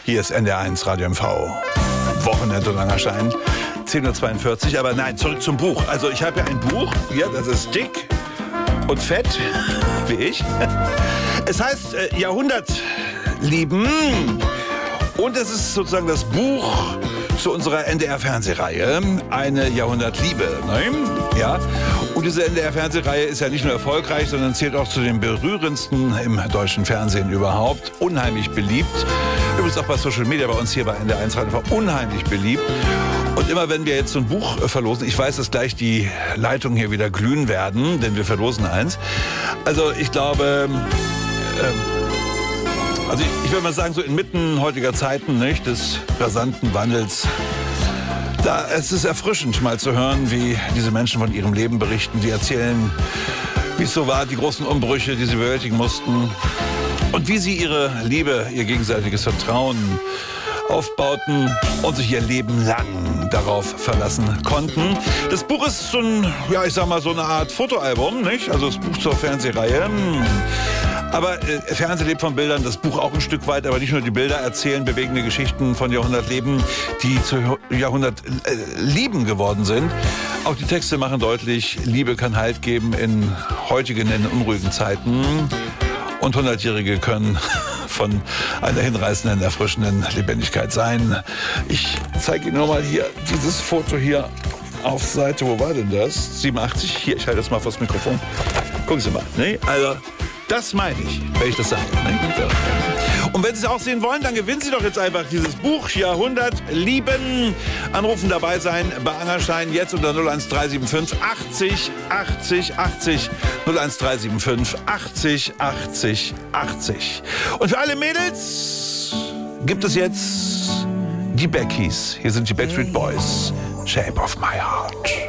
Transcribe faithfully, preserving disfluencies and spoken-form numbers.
Hier ist N D R eins Radio M V. Wochenende und Angerstein. zehn Uhr zweiundvierzig. Aber nein, zurück zum Buch. Also ich habe ja ein Buch. Ja, das ist dick und fett, wie ich. Es heißt äh, Jahrhundertlieben. Und es ist sozusagen das Buch zu unserer N D R-Fernsehreihe, eine Jahrhundertliebe. Ne? Ja. Und diese N D R-Fernsehreihe ist ja nicht nur erfolgreich, sondern zählt auch zu den berührendsten im deutschen Fernsehen überhaupt. Unheimlich beliebt. Übrigens auch bei Social Media bei uns hier bei N D R eins Radio unheimlich beliebt. Und immer wenn wir jetzt so ein Buch verlosen, ich weiß, dass gleich die Leitungen hier wieder glühen werden, denn wir verlosen eins. Also ich glaube, äh, also ich, ich würde mal sagen, so inmitten heutiger Zeiten, nicht, des rasanten Wandels, da, es ist erfrischend mal zu hören, wie diese Menschen von ihrem Leben berichten. Die erzählen, wie es so war, die großen Umbrüche, die sie bewältigen mussten. Und wie sie ihre Liebe, ihr gegenseitiges Vertrauen aufbauten und sich ihr Leben lang darauf verlassen konnten. Das Buch ist so ein, ja, ich sag mal, so eine Art Fotoalbum, nicht? Also das Buch zur Fernsehreihe. Aber äh, Fernsehen lebt von Bildern, das Buch auch ein Stück weit, aber nicht nur die Bilder erzählen bewegende Geschichten von Jahrhundertleben, die zu Jahrhundertlieben geworden sind. Auch die Texte machen deutlich, Liebe kann Halt geben in heutigen, in unruhigen Zeiten. Und Hundertjährige können von einer hinreißenden, erfrischenden Lebendigkeit sein. Ich zeige Ihnen nochmal hier dieses Foto hier auf Seite, wo war denn das? siebenundachtzig. Hier, ich halte das mal vors Mikrofon. Gucken Sie mal. Ne? Also, das meine ich, wenn ich das sage. Ne? So. Und wenn Sie es auch sehen wollen, dann gewinnen Sie doch jetzt einfach dieses Buch Jahrhundertlieben. Anrufen, dabei sein bei Angerstein jetzt unter null eins drei sieben fünf achtzig achtzig achtzig null eins drei sieben fünf achtzig achtzig achtzig. Und für alle Mädels gibt es jetzt die Beckys. Hier sind die Backstreet Boys. Shape of my heart.